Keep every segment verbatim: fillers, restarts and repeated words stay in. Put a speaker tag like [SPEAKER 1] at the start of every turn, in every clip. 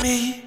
[SPEAKER 1] me.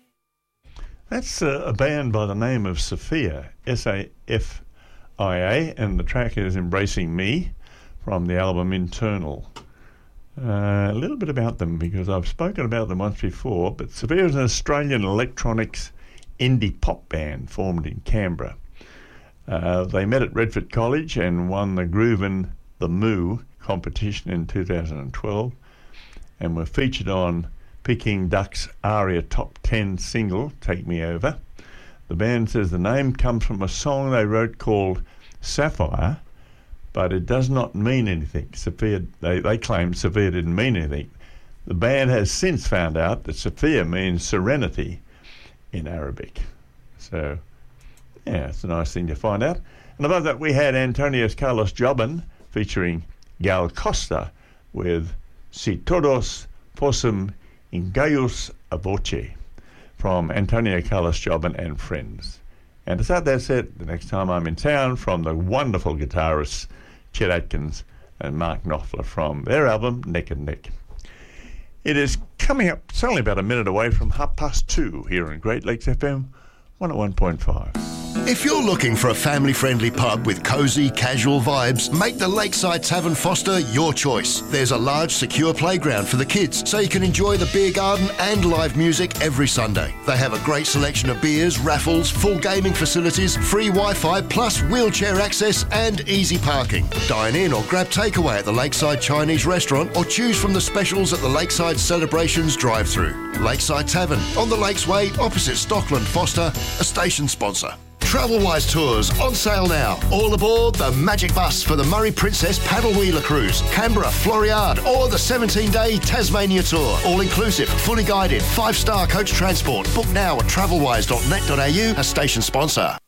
[SPEAKER 2] That's uh, a band by the name of Sophia, S A F I A, and the track is Embracing Me from the album Internal. Uh, a little bit about them, because I've spoken about them once before, but Sophia is an Australian electronics indie pop band formed in Canberra. Uh, they met at Redford College and won the Groovin' the Moo competition in two thousand twelve, and were featured on Peking Duck's ARIA Top ten single, Take Me Over. The band says the name comes from a song they wrote called Sapphire, but it does not mean anything. Sophia, they, they claim Sophia didn't mean anything. The band has since found out that Sophia means serenity in Arabic. So, yeah, it's a nice thing to find out. And above that, we had Antonio Carlos Jobim featuring Gal Costa with Si Todos Possum Ingayus a Voce from Antonio Carlos Jobim and Friends. And to start that set, the next time I'm in town, from the wonderful guitarists Chet Atkins and Mark Knopfler from their album Neck and Neck. It is coming up, it's only about a minute away from half past two here in Great Lakes F M one oh one point five.
[SPEAKER 3] If you're looking for a family-friendly pub with cosy, casual vibes, make the Lakeside Tavern Foster your choice. There's a large, secure playground for the kids, so you can enjoy the beer garden and live music every Sunday. They have a great selection of beers, raffles, full gaming facilities, free Wi-Fi, plus wheelchair access and easy parking. Dine in or grab takeaway at the Lakeside Chinese restaurant, or choose from the specials at the Lakeside Celebrations drive-through. Lakeside Tavern, on the Lakes Way, opposite Stockland Foster, a station sponsor. Travelwise Tours on sale now. All aboard the Magic Bus for the Murray Princess Paddle Wheeler Cruise, Canberra, Floriade, or the seventeen-day Tasmania Tour. All inclusive, fully guided, five-star coach transport. Book now at travelwise dot net dot a u, a station sponsor.